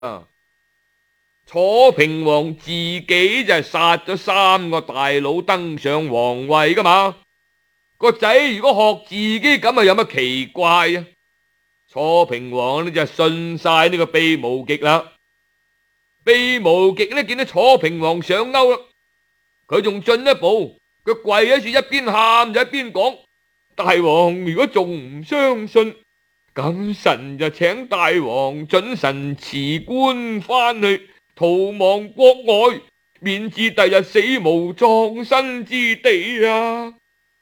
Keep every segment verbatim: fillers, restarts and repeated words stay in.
啊，楚平王自己就係殺咗三個大佬登上皇位噶嘛，個仔如果學自己咁啊，有乜奇怪啊？楚平王呢就信晒呢個秘無極啦。秘無極呢見到楚平王上鈎啦，佢仲進一步，佢跪喺處一邊喊就一邊講：大王如果仲唔相信，咁臣就請大王准臣辭官翻去逃亡國外，免至第日死無葬身之地啊！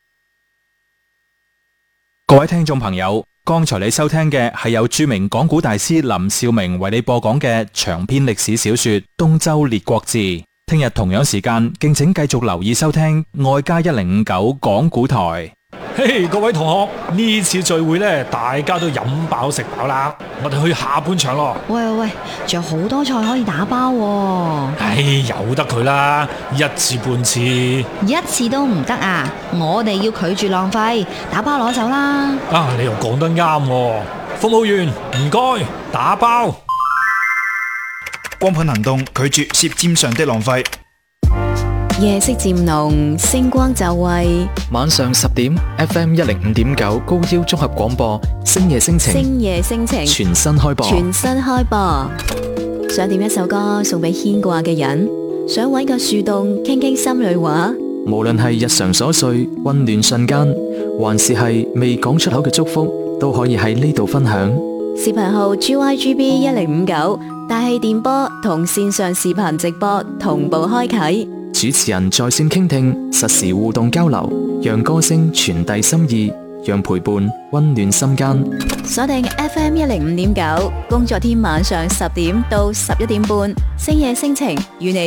各位聽眾朋友，剛才你收聽嘅係由著名講古大師林兆明為你播講嘅長篇歷史小說《東周列國志》。聽日同樣時間，敬請繼續留意收聽愛家一零五九講古台。 嘿，各位同學，呢次聚會呢，大家都飲飽食飽啦，我哋去下半場咯。 喂喂喂，仲有好多菜可以打包喎。 唉，由得佢啦，一次半次， 一次都唔得啊！我哋要拒絕浪費，打包攞走啦。 啊，你又講得啱喎，服務員唔該，打包。 光譜行動，拒絕舌尖上的浪費。 夜色漸濃，星光就位。 晚上十點 ，F M 一零五點九高腰綜合廣播，星夜星情， 星夜星情全新開播， 全新開播。想點一首歌送俾牽掛嘅人，想搵個樹洞傾傾心裏話。 無論係日常瑣碎、溫暖瞬間，還是係未講出口嘅祝福，都可以喺呢度分享。 視頻號 G Y G B 一零五九，大氣電波同線上視頻直播同步開啟。 主持人在線傾聽，實時互動交流，讓歌聲傳遞心意，讓陪伴溫暖心間。 鎖定 F M 一零五點九，工作天晚上十點到十一點半，星夜星情與你